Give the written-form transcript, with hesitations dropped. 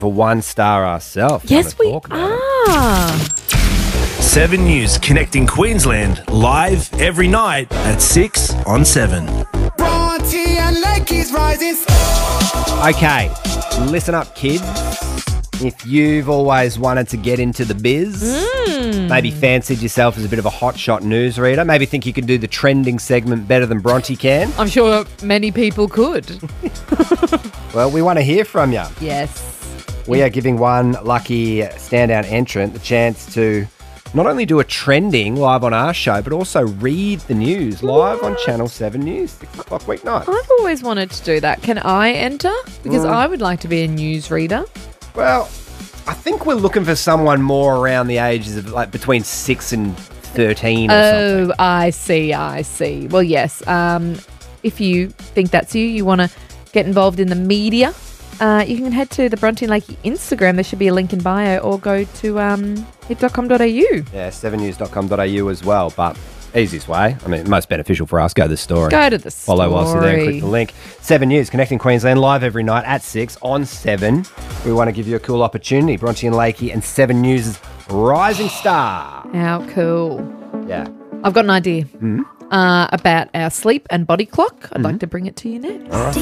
For 1 star ourselves. Yes, we are. 7 News connecting Queensland live every night at 6 on 7. Bronte and Lakey's rising. Okay, listen up, kids. If you've always wanted to get into the biz, maybe fancied yourself as a bit of a hotshot newsreader, maybe think you could do the trending segment better than Bronte can, I'm sure many people could. well, we want to hear from you. Yes. We are giving one lucky standout entrant the chance to not only do a trending live on our show, but also read the news live on Channel 7 News, 6 o'clock weeknight. I've always wanted to do that. Can I enter? Because I would like to be a newsreader. Well, I think we're looking for someone more around the ages of like between 6 and 13 or something. Oh, I see. Well, yes. If you think that's you want to get involved in the media, you can head to the Bronte and Lakey Instagram. There should be a link in bio, or go to hit.com.au. Yeah, 7news.com.au as well. But easiest way, I mean, most beneficial for us, go to the story. Go to the story. Follow whilst you're there and click the link. 7 News, connecting Queensland live every night at 6 on 7. We want to give you a cool opportunity. Bronte and Lakey and 7 News' Rising Star. How cool. Yeah. I've got an idea about our sleep and body clock. I'd like to bring it to you next. All right.